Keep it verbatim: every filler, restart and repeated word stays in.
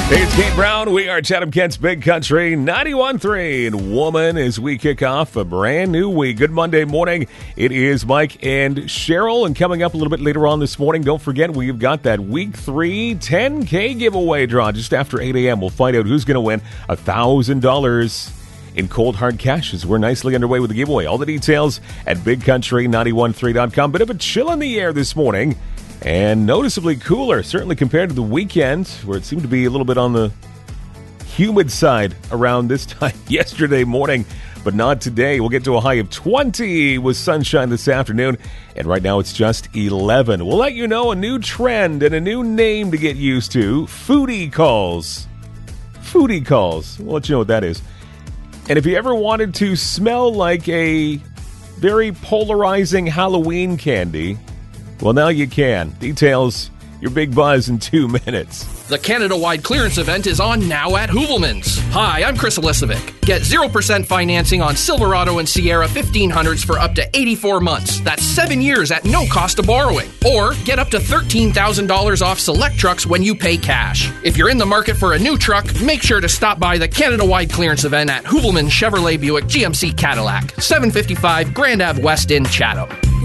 Hey, it's Kate Brown. We are Chatham Kent's Big Country ninety-one point three and Woman as we kick off a brand new week. Good Monday morning. It is Mike and Cheryl. And coming up a little bit later on this morning, don't forget we've got that week three ten K giveaway draw just after eight a.m. We'll find out who's going to win one thousand dollars in cold hard cash as we're nicely underway with the giveaway. All the details at big country nine one three dot com. Bit of a chill in the air this morning. And noticeably cooler, certainly compared to the weekend, where it seemed to be a little bit on the humid side around this time yesterday morning, but not today. We'll get to a high of twenty with sunshine this afternoon, and right now it's just eleven. We'll let you know a new trend and a new name to get used to, foodie calls. Foodie calls. We'll let you know what that is. And if you ever wanted to smell like a very polarizing Halloween candy, well, now you can. Details, your big buzz in two minutes. The Canada-wide clearance event is on now at Hoovelmans. Hi, I'm Chris Elisovic. Get zero percent financing on Silverado and Sierra fifteen hundreds for up to eighty-four months. That's seven years at no cost of borrowing. Or get up to thirteen thousand dollars off select trucks when you pay cash. If you're in the market for a new truck, make sure to stop by the Canada-wide clearance event at Hoovelmans Chevrolet Buick G M C Cadillac, seven fifty-five Grand Ave West in Chatham.